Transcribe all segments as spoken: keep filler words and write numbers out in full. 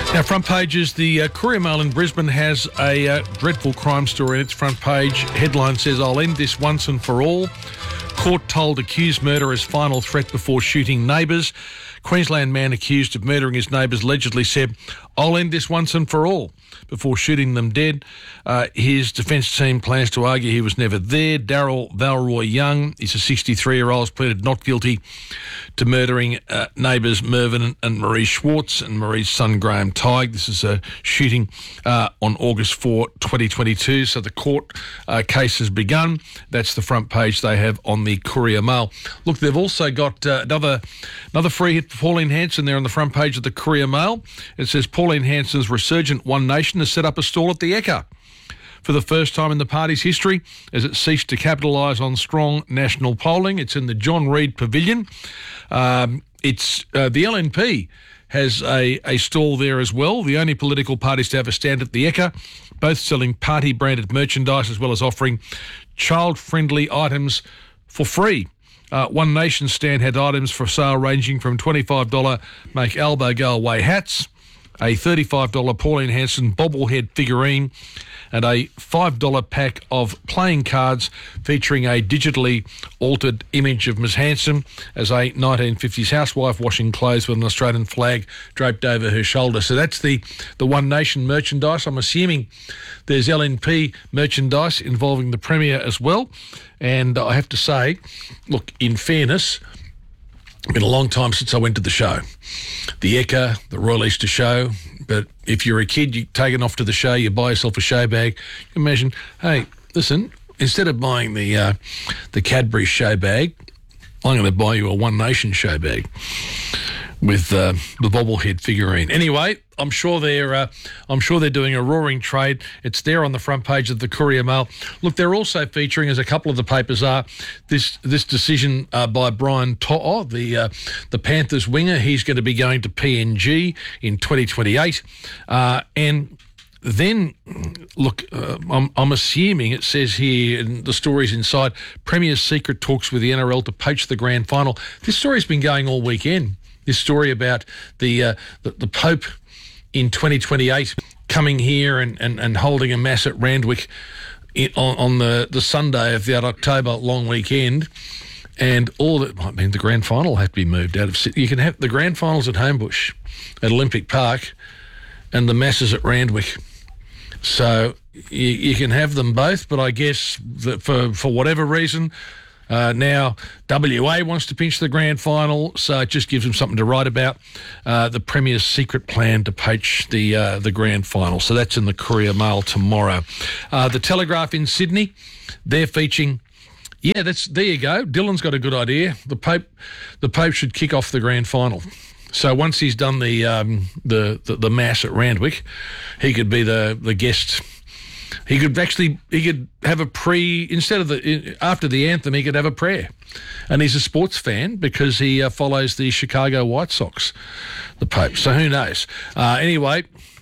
Now, front pages, the uh, Courier Mail in Brisbane has a uh, dreadful crime story in its front page. Headline says, "I'll end this once and for all. Court told accused murderer's final threat before shooting neighbours." Queensland man accused of murdering his neighbours allegedly said, "I'll end this once and for all," before shooting them dead. Uh, his defence team plans to argue he was never there. Daryl Valroy Young is a sixty-three-year-old, has pleaded not guilty to murdering uh, neighbours Mervyn and Marie Schwartz and Marie's son Graham Tighe. This is a shooting uh, on August fourth, twenty twenty-two. So the court uh, case has begun. That's the front page they have on the Courier Mail. Look, they've also got uh, another another free hit for Pauline Hanson there on the front page of the Courier Mail. It says Pauline Hanson's resurgent One Nation has set up a stall at the Ekka for the first time in the party's history as it ceased to capitalise on strong national polling. It's in the John Reid Pavilion. Um, it's uh, the L N P has a, a stall there as well, the only political parties to have a stand at the Ekka, both selling party-branded merchandise as well as offering child-friendly items for free. Uh, One Nation stand had items for sale ranging from twenty-five dollars make elbow go away hats, a thirty-five dollars Pauline Hanson bobblehead figurine, and a five dollars pack of playing cards featuring a digitally altered image of Miss Hanson as a nineteen fifties housewife washing clothes with an Australian flag draped over her shoulder. So that's the, the One Nation merchandise. I'm assuming there's L N P merchandise involving the Premier as well. And I have to say, look, in fairness, it's been a long time since I went to the show. The Ekka, the Royal Easter Show. But if you're a kid, you take it off to the show, you buy yourself a show bag. You can imagine, hey, listen, instead of buying the uh, the Cadbury show bag, I'm going to buy you a One Nation show bag with uh, the bobblehead figurine. Anyway, I'm sure they're uh, I'm sure they're doing a roaring trade. It's there on the front page of the Courier Mail. Look, they're also featuring, as a couple of the papers are, this this decision uh, by Brian To'o, the uh, the Panthers winger. He's going to be going to P N G in twenty twenty-eight, uh, and then, look, uh, I'm, I'm assuming it says here in the stories inside, Premier's secret talks with the N R L to poach the grand final. This story's been going all weekend. This story about the uh, the, the Pope in twenty twenty-eight coming here and, and, and holding a mass at Randwick in, on, on the, the Sunday of that October long weekend. And all that, I mean, the grand final will have to be moved out of Sydney. You can have the grand finals at Homebush, at Olympic Park, and the masses at Randwick. So you, you can have them both, but I guess that for, for whatever reason, Uh, now, W A wants to pinch the grand final, so it just gives them something to write about. Uh, the Premier's secret plan to poach the uh, the grand final. So that's in the Courier Mail tomorrow. Uh, the Telegraph in Sydney, they're featuring. Yeah, that's there you go. Dylan's got a good idea. The Pope, the Pope should kick off the grand final. So once he's done the um, the, the the mass at Randwick, he could be the the guest. He could actually, he could have a pre, instead of the, after the anthem, he could have a prayer. And he's a sports fan because he uh, follows the Chicago White Sox, the Pope. So who knows? Uh, anyway,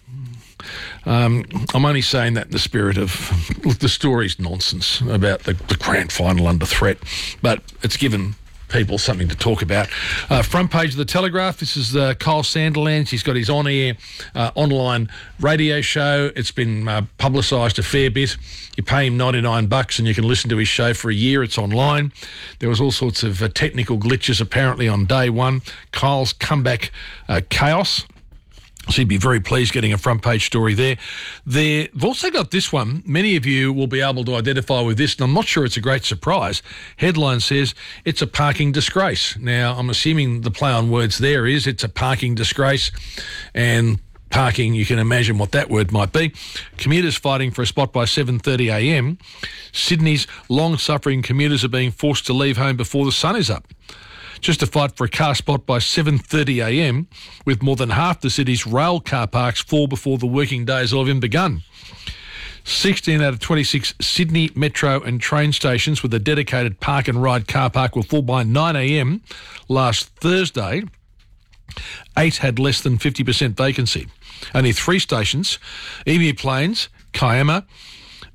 um, I'm only saying that in the spirit of, look, the story's nonsense about the, the grand final under threat, but it's given people something to talk about. Uh, front page of the Telegraph, this is uh, Kyle Sandilands. He's got his on-air uh, online radio show. It's been uh, publicised a fair bit. You pay him ninety-nine bucks and you can listen to his show for a year. It's online. There was all sorts of uh, technical glitches apparently on day one. Kyle's comeback uh, chaos. So he'd be very pleased getting a front page story there. They've also got this one. Many of you will be able to identify with this, and I'm not sure it's a great surprise. Headline says, it's a parking disgrace. Now, I'm assuming the play on words there is it's a parking disgrace, and parking, you can imagine what that word might be. Commuters fighting for a spot by seven thirty a m. Sydney's long-suffering commuters are being forced to leave home before the sun is up, just to fight for a car spot by seven thirty a m, with more than half the city's rail car parks full before the working days have even begun. sixteen out of twenty-six Sydney metro and train stations with a dedicated park and ride car park were full by nine a m last Thursday. Eight had less than fifty percent vacancy. Only three stations, Emu Plains, Kiama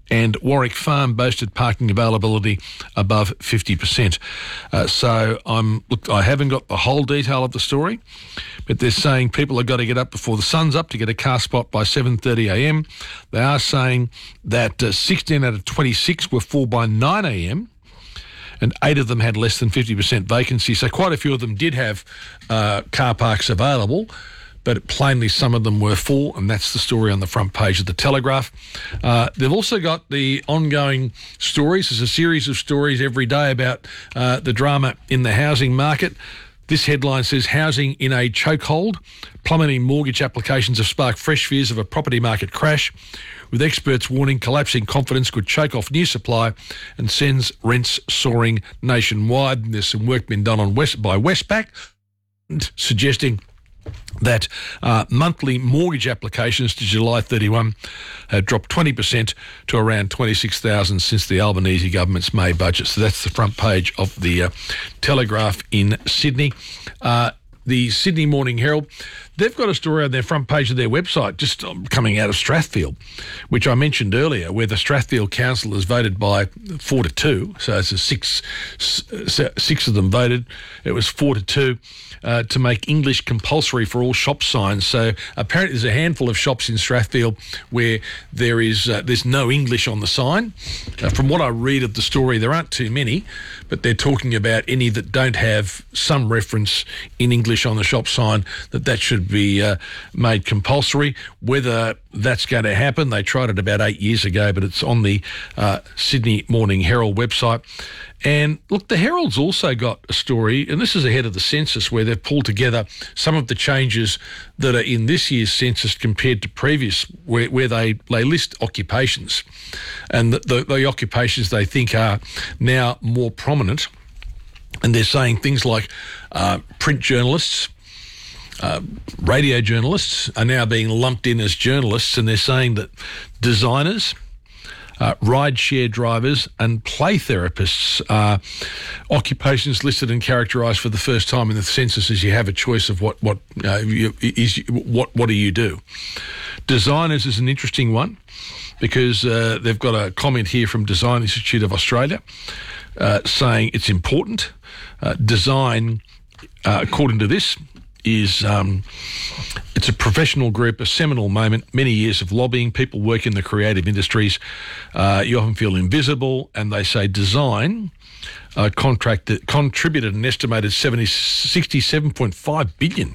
and Warwick Farm boasted parking availability above fifty percent. Uh, so I'm look, I haven't got the whole detail of the story, but they're saying people have got to get up before the sun's up to get a car spot by seven thirty a m. They are saying that uh, sixteen out of twenty-six were full by nine a m, and eight of them had less than fifty percent vacancy. So quite a few of them did have uh, car parks available, but plainly some of them were full, and that's the story on the front page of the Telegraph. Uh, they've also got the ongoing stories. There's a series of stories every day about uh, the drama in the housing market. This headline says, housing in a chokehold. Plummeting mortgage applications have sparked fresh fears of a property market crash, with experts warning collapsing confidence could choke off new supply and sends rents soaring nationwide. And there's some work been done on West by Westpac, suggesting that uh, monthly mortgage applications to July thirty-first have dropped twenty percent to around twenty-six thousand since the Albanese government's May budget. So that's the front page of the uh, Telegraph in Sydney. Uh, the Sydney Morning Herald, they've got a story on their front page of their website just coming out of Strathfield, which I mentioned earlier, where the Strathfield Council has voted by four to two. So it's a six, six of them voted. It was four to two. Uh, to make English compulsory for all shop signs. So apparently there's a handful of shops in Strathfield where there is uh, there's no English on the sign. Uh, from what I read of the story, there aren't too many, but they're talking about any that don't have some reference in English on the shop sign, that that should be uh, made compulsory. Whether that's going to happen, they tried it about eight years ago, but it's on the uh, Sydney Morning Herald website. And look, the Herald's also got a story, and this is ahead of the census, where they've pulled together some of the changes that are in this year's census compared to previous, where, where they, they list occupations, and the, the, the occupations they think are now more prominent. And they're saying things like uh, print journalists, uh, radio journalists are now being lumped in as journalists, and they're saying that designers, Uh, ride-share drivers and play therapists are occupations listed and characterised for the first time in the census, as you have a choice of what what uh, you, is what what do you do. Designers is an interesting one, because uh, they've got a comment here from Design Institute of Australia uh, saying it's important. Uh, design, uh, according to this, is um, it's a professional group, a seminal moment, many years of lobbying. People work in the creative industries. Uh, you often feel invisible, and they say design uh, contracted, contributed an estimated seventy, sixty-seven point five billion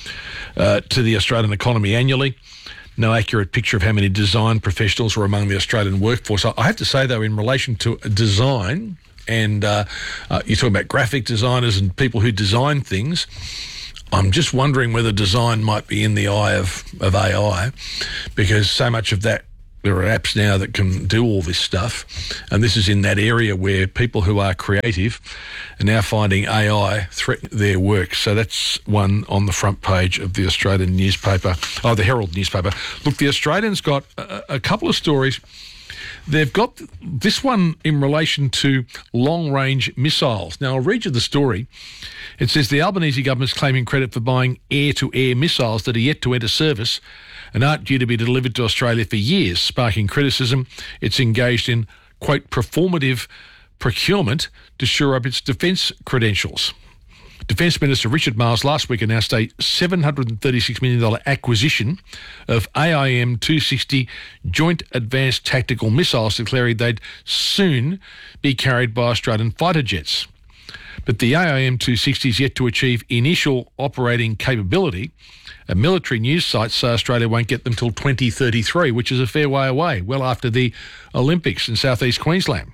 uh, to the Australian economy annually. No accurate picture of how many design professionals were among the Australian workforce. I have to say, though, in relation to design, and uh, uh, you're talking about graphic designers and people who design things, I'm just wondering whether design might be in the eye of, of A I, because so much of that, there are apps now that can do all this stuff, and this is in that area where people who are creative are now finding A I threaten their work. So that's one on the front page of the Australian newspaper, oh, the Herald newspaper. Look, the Australian's got a, a couple of stories. They've got this one in relation to long-range missiles. Now, I'll read you the story. It says the Albanese government's claiming credit for buying air-to-air missiles that are yet to enter service and aren't due to be delivered to Australia for years, sparking criticism. It's engaged in, quote, performative procurement to shore up its defence credentials. Defence Minister Richard Marles last week announced a seven hundred thirty-six million dollars acquisition of A I M two sixty Joint Advanced Tactical Missiles, declaring they'd soon be carried by Australian fighter jets. But the A I M two sixty is yet to achieve initial operating capability. A military news site say Australia won't get them till twenty thirty-three, which is a fair way away, well after the Olympics in southeast Queensland.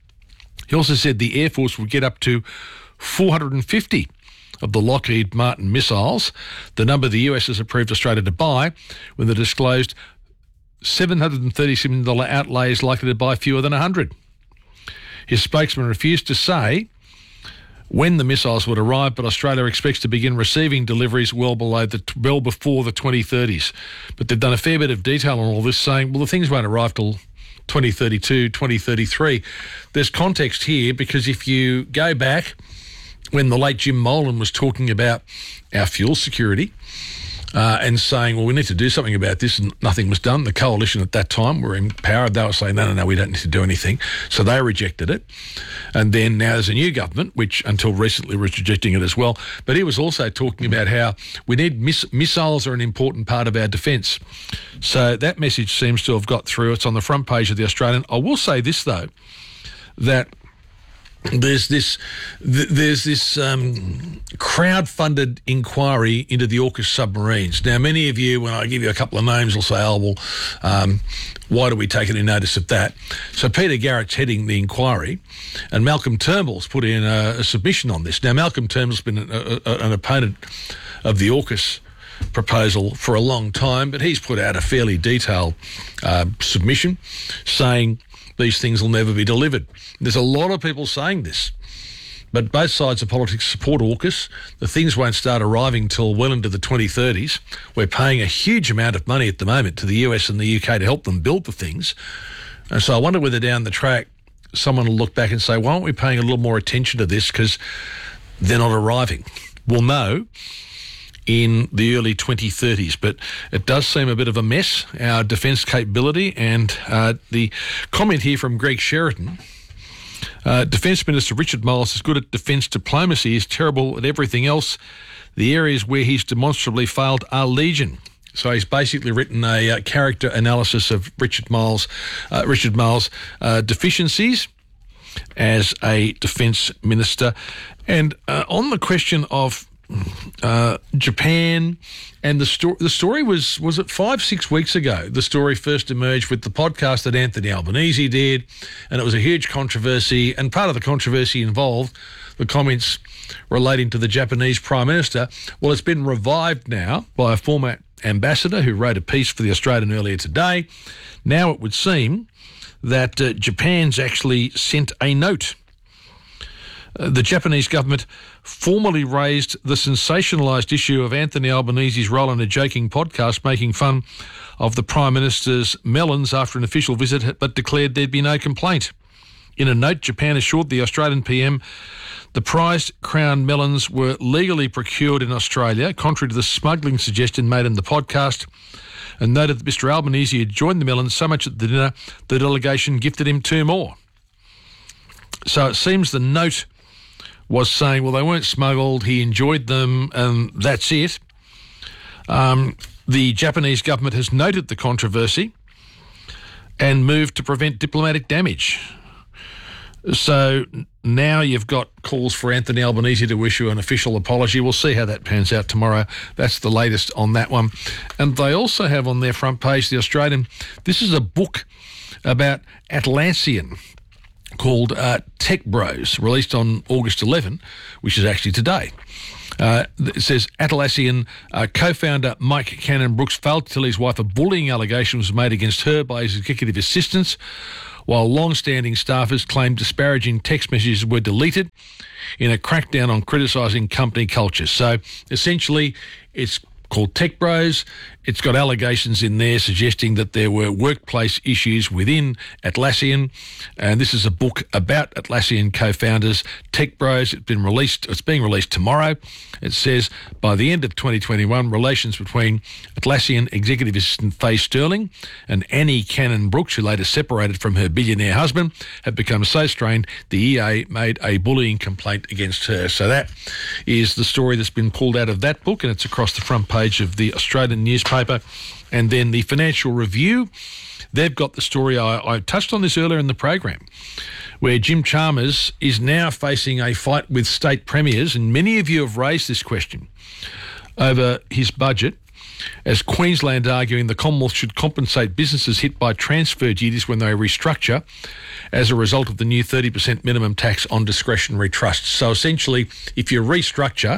He also said the Air Force would get up to four hundred fifty of the Lockheed Martin missiles, the number the U S has approved Australia to buy, when the disclosed seven hundred thirty-six million dollars outlay is likely to buy fewer than one hundred. His spokesman refused to say when the missiles would arrive, but Australia expects to begin receiving deliveries well below the well before the twenty thirties. But they've done a fair bit of detail on all this, saying, well, the things won't arrive till twenty thirty-two, twenty thirty-three. There's context here, because if you go back when the late Jim Molan was talking about our fuel security, uh, and saying, well, we need to do something about this, and nothing was done. The coalition at that time were in power. They were saying, no, no, no, we don't need to do anything. So they rejected it. And then now there's a new government, which until recently was rejecting it as well. But he was also talking about how we need miss- missiles are an important part of our defence. So that message seems to have got through. It's on the front page of The Australian. I will say this, though, that There's this, th- there's this um, crowd-funded inquiry into the AUKUS submarines. Now, many of you, when I give you a couple of names, will say, "Oh, well, um, why do we take any notice of that?" So Peter Garrett's heading the inquiry, and Malcolm Turnbull's put in a, a submission on this. Now, Malcolm Turnbull's been a, a, an opponent of the AUKUS proposal for a long time, but he's put out a fairly detailed uh, submission saying these things will never be delivered. There's a lot of people saying this, but both sides of politics support AUKUS. The things won't start arriving till well into the twenty thirties. We're paying a huge amount of money at the moment to the U S and the U K to help them build the things. And so I wonder whether down the track someone will look back and say, why aren't we paying a little more attention to this because they're not arriving? We'll know in the early twenty thirties, but it does seem a bit of a mess, our defence capability. And uh, the comment here from Greg Sheridan, uh, Defence Minister Richard Marles is good at defence diplomacy, is terrible at everything else. The areas where he's demonstrably failed are legion. So he's basically written a uh, character analysis of Richard Marles, uh, Richard Marles' uh, deficiencies as a defence minister. And uh, on the question of Uh, Japan, and the story. The story was was it five six weeks ago. The story first emerged with the podcast that Anthony Albanese did, and it was a huge controversy. And part of the controversy involved the comments relating to the Japanese Prime Minister. Well, it's been revived now by a former ambassador who wrote a piece for The Australian earlier today. Now it would seem that uh, Japan's actually sent a note. Uh, the Japanese government formally raised the sensationalised issue of Anthony Albanese's role in a joking podcast making fun of the Prime Minister's melons after an official visit, but declared there'd be no complaint. In a note, Japan assured the Australian P M the prized crown melons were legally procured in Australia, contrary to the smuggling suggestion made in the podcast, and noted that Mister Albanese had joined the melons so much at the dinner the delegation gifted him two more. So it seems the note was saying, well, they weren't smuggled, he enjoyed them, and that's it. Um, the Japanese government has noted the controversy and moved to prevent diplomatic damage. So now you've got calls for Anthony Albanese to issue an official apology. We'll see how that pans out tomorrow. That's the latest on that one. And they also have on their front page, The Australian, this is a book about Atlassian, called uh, Tech Bros, released on August eleventh, which is actually today. Uh, it says Atlassian uh, co-founder Mike Cannon-Brookes failed to tell his wife a bullying allegation was made against her by his executive assistants, while long-standing staffers claimed disparaging text messages were deleted in a crackdown on criticising company culture. So essentially it's called Tech Bros. It's got allegations in there suggesting that there were workplace issues within Atlassian, and this is a book about Atlassian co-founders, Tech Bros. It's been released. It's being released tomorrow. It says by the end of twenty twenty-one, relations between Atlassian executive assistant Faye Sterling and Annie Cannon-Brookes, who later separated from her billionaire husband, have become so strained the E A made a bullying complaint against her. So that is the story that's been pulled out of that book, and it's across the front page of the Australian newspaper. And then the Financial Review, they've got the story, I, I touched on this earlier in the program, where Jim Chalmers is now facing a fight with state premiers, and many of you have raised this question over his budget, as Queensland arguing the Commonwealth should compensate businesses hit by transfer duties when they restructure as a result of the new thirty percent minimum tax on discretionary trusts. So essentially, if you restructure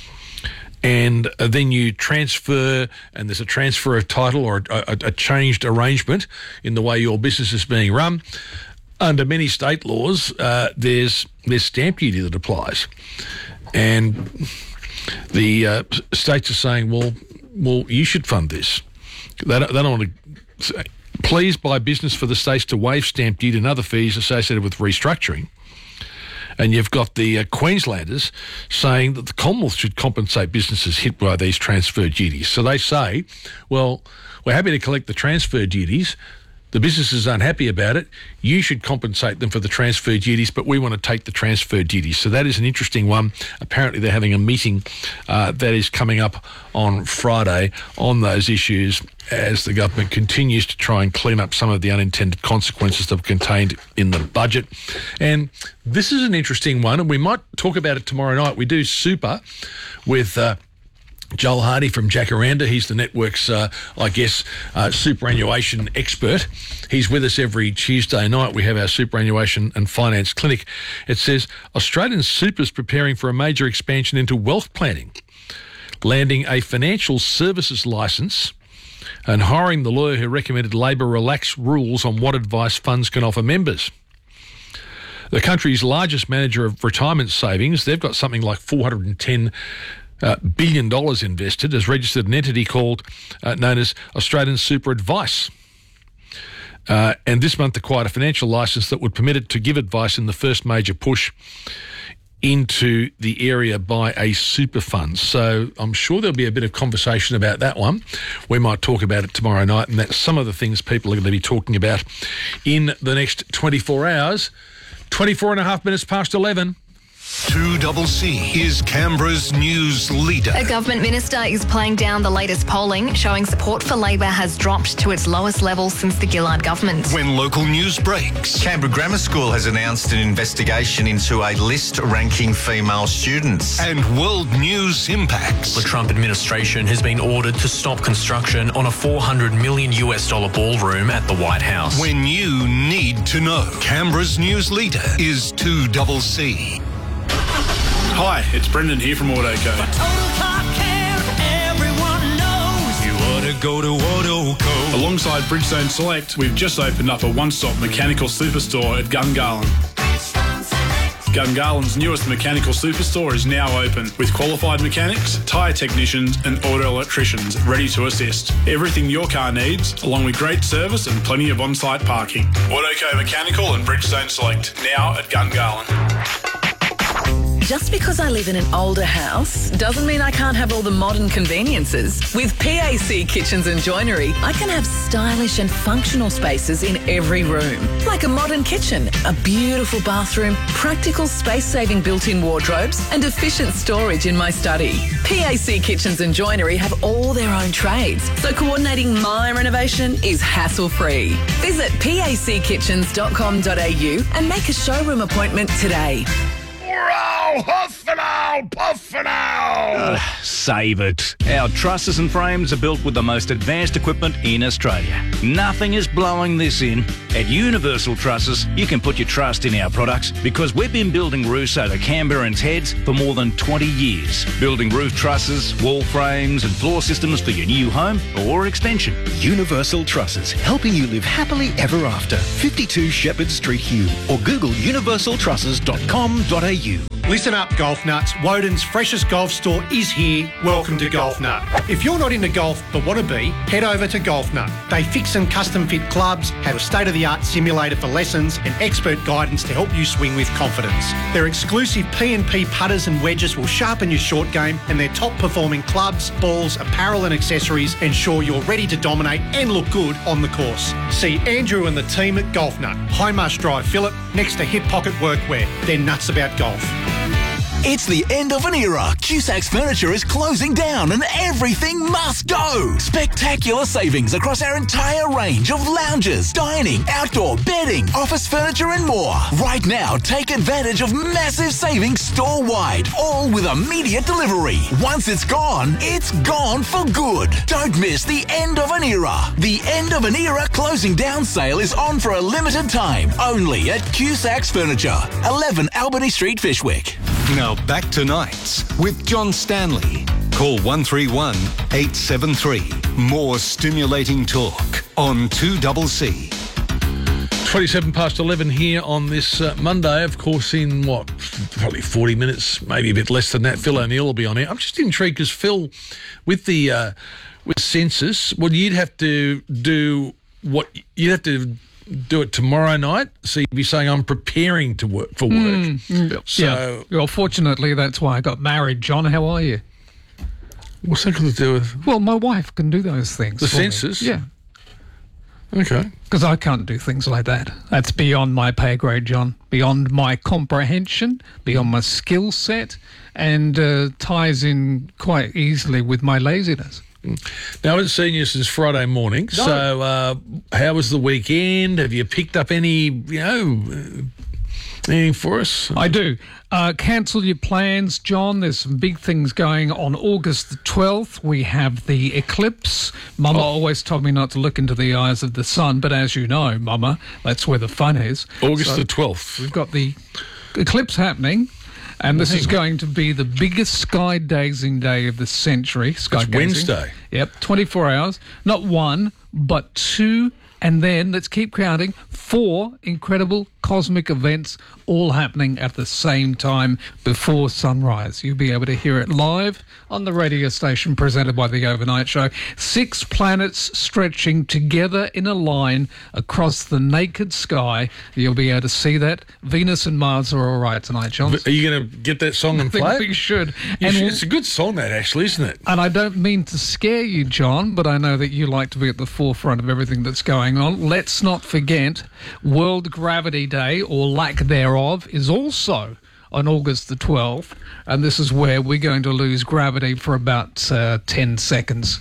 and then you transfer, and there's a transfer of title or a, a, a changed arrangement in the way your business is being run, under many state laws, uh, there's there's stamp duty that applies. And the uh, states are saying, well, well, you should fund this. They don't, they don't want to say, please buy business for the states to waive stamp duty and other fees associated with restructuring. And you've got the uh, Queenslanders saying that the Commonwealth should compensate businesses hit by these transfer duties. So they say, well, we're happy to collect the transfer duties. The businesses aren't happy about it. You should compensate them for the transfer duties, but we want to take the transfer duties. So that is an interesting one. Apparently they're having a meeting uh, that is coming up on Friday on those issues as the government continues to try and clean up some of the unintended consequences that are contained in the budget. And this is an interesting one, and we might talk about it tomorrow night. We do super with... Uh, Joel Hardy from Jacaranda. He's the network's, uh, I guess, uh, superannuation expert. He's with us every Tuesday night. We have our superannuation and finance clinic. It says, Australian Super's preparing for a major expansion into wealth planning, landing a financial services licence and hiring the lawyer who recommended Labor relax rules on what advice funds can offer members. The country's largest manager of retirement savings, they've got something like four hundred ten Uh, billion dollars invested, has registered an entity called uh, known as Australian Super Advice. Uh, and this month acquired a financial licence that would permit it to give advice in the first major push into the area by a super fund. So I'm sure there'll be a bit of conversation about that one. We might talk about it tomorrow night, and that's some of the things people are going to be talking about in the next twenty-four hours. twenty-four and a half minutes past eleven. two C C is Canberra's news leader. A government minister is playing down the latest polling, showing support for Labor has dropped to its lowest level since the Gillard government. When local news breaks. Canberra Grammar School has announced an investigation into a list ranking female students. And world news impacts. The Trump administration has been ordered to stop construction on a four hundred million US dollar ballroom at the White House. When you need to know. Canberra's news leader is two C C. Hi, it's Brendan here from Autoco. You ought to go to Autoco. Alongside Bridgestone Select, we've just opened up a one-stop mechanical superstore at Gungahlin. Gungahlин's newest mechanical superstore is now open with qualified mechanics, tyre technicians and auto electricians ready to assist. Everything your car needs, along with great service and plenty of on-site parking. Autoco Mechanical and Bridgestone Select, now at Gungahlin. Just because I live in an older house doesn't mean I can't have all the modern conveniences. With P A C Kitchens and Joinery, I can have stylish and functional spaces in every room. Like a modern kitchen, a beautiful bathroom, practical space-saving built-in wardrobes and efficient storage in my study. P A C Kitchens and Joinery have all their own trades, so coordinating my renovation is hassle-free. Visit p a c kitchens dot com dot a u and make a showroom appointment today. Hurrah! Huff and owl! Puff and owl! Uh, save it. Our trusses and frames are built with the most advanced equipment in Australia. Nothing is blowing this in. At Universal Trusses, you can put your trust in our products because we've been building roofs over Canberrans' heads for more than twenty years. Building roof trusses, wall frames and floor systems for your new home or extension. Universal Trusses, helping you live happily ever after. fifty-two Shepherd Street, Hume, or Google universal trusses dot com dot a u. Listen up, golf nuts. Woden's freshest golf store is here. Welcome to Golf Nut. If you're not into golf but want to be, head over to Golf Nut. They fix and custom fit clubs, have a state-of-the-art simulator for lessons and expert guidance to help you swing with confidence. Their exclusive P and P putters and wedges will sharpen your short game, and their top-performing clubs, balls, apparel and accessories ensure you're ready to dominate and look good on the course. See Andrew and the team at Golf Nut, High Marsh Drive, Phillip, next to Hip Pocket Workwear. They're nuts about golf. It's the end of an era. Cusac's Furniture is closing down and everything must go. Spectacular savings across our entire range of lounges, dining, outdoor, bedding, office furniture and more. Right now, take advantage of massive savings store-wide, all with immediate delivery. Once it's gone, it's gone for good. Don't miss the end of an era. The end of an era closing down sale is on for a limited time, only at Cusac's Furniture, eleven Albany Street, Fishwick. Now back to Nights with John Stanley. Call one three one, eight seven three. More stimulating talk on two C C. twenty-seven past eleven here on this uh, Monday. Of course, in what, probably forty minutes, maybe a bit less than that, Phil O'Neill will be on here. I'm just intrigued because Phil, with the uh, with census, well, you'd have to do what you'd have to do it tomorrow night. So you'd be saying I'm preparing to work for work. Mm, so, yeah. Well, fortunately, that's why I got married. John, how are you? What's that got to do with? Well, my wife can do those things. The for me. census? Yeah. Okay. Because I can't do things like that. That's beyond my pay grade, John. Beyond my comprehension, beyond my skill set, and uh, ties in quite easily with my laziness. Now, I haven't seen you since Friday morning, No. so uh, how was the weekend? Have you picked up any, you know, uh, anything for us? I do. Uh, cancel your plans, John. There's some big things going on August the twelfth. We have the eclipse. Mama Oh. always told me not to look into the eyes of the sun, but as you know, Mama, that's where the fun is. August So the twelfth. We've got the eclipse happening. And this Well, is hang on. going to be the biggest sky gazing day of the century. Sky It's Wednesday. Yep, twenty-four hours. Not one, but two, and then, let's keep counting, four incredible cosmic events all happening at the same time before sunrise. You'll be able to hear it live on the radio station presented by The Overnight Show. Six planets stretching together in a line across the naked sky. You'll be able to see that. Venus and Mars are all right tonight, John. Are you going to get that song and I think play it? we should. You And should. we'll- It's a good song, that, actually, isn't it? And I don't mean to scare you, John, but I know that you like to be at the forefront of everything that's going on. Let's not forget World Gravity Day, or lack thereof, is also on August the twelfth, and this is where we're going to lose gravity for about uh, ten seconds.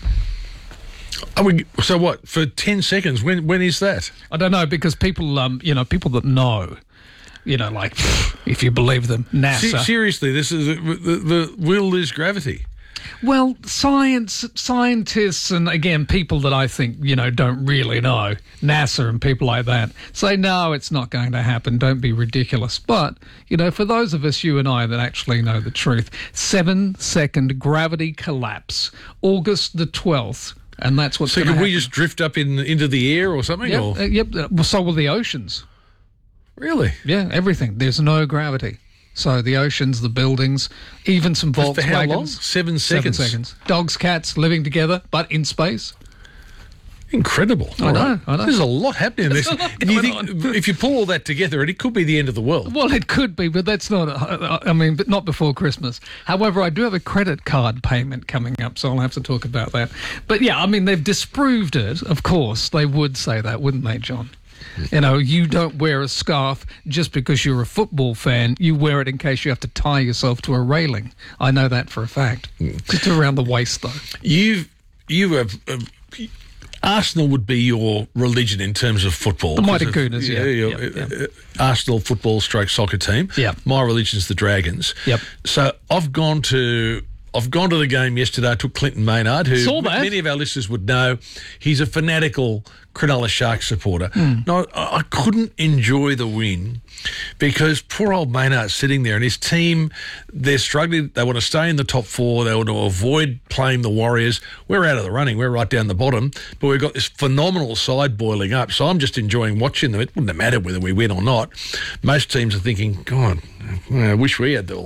Are we, so what, for ten seconds? When When is that? I don't know, because people, um, you know, people that know, you know, like, if you believe them, NASA. Se- seriously, this is the, the, the we'll lose gravity. Well, science, scientists, and again, people that I think, you know, don't really know, NASA and people like that, say, no, it's not going to happen. Don't be ridiculous. But, you know, for those of us, you and I, that actually know the truth, seven-second gravity collapse, August the twelfth, and that's what's So going to can happen. we just drift up in into the air or something? Yep, Or? uh, yep. uh, well, so will the oceans. Really? Yeah, everything. There's no gravity. So the oceans, the buildings, even some Volkswagens. For how long? Seven seconds. Seven seconds. Dogs, cats living together, but in space. Incredible. I All know, right. I know. There's a lot happening in There's this. a lot And you going think, if you pull all that together, it could be the end of the world. Well, it could be, but that's not, uh, I mean, but not before Christmas. However, I do have a credit card payment coming up, so I'll have to talk about that. But yeah, I mean, they've disproved it. Of course, they would say that, wouldn't they, John? You know, you don't wear a scarf just because you're a football fan. You wear it in case you have to tie yourself to a railing. I know that for a fact. Just around the waist, though. You've, you have, uh, Arsenal would be your religion in terms of football. The Mighty Because of- Gooners, yeah. your, Yep, yep. uh, Arsenal football stroke soccer team. Yep. My religion's the Dragons. Yep. So I've gone to... I've gone to the game yesterday. I took Clinton Maynard, who Saw that. many of our listeners would know. He's a fanatical Cronulla Sharks supporter. Mm. No, I I couldn't enjoy the win because poor old Maynard's sitting there and his team, they're struggling. They want to stay in the top four. They want to avoid playing the Warriors. We're out of the running. We're right down the bottom. But we've got this phenomenal side boiling up. So I'm just enjoying watching them. It wouldn't have mattered whether we win or not. Most teams are thinking, God, I wish we had the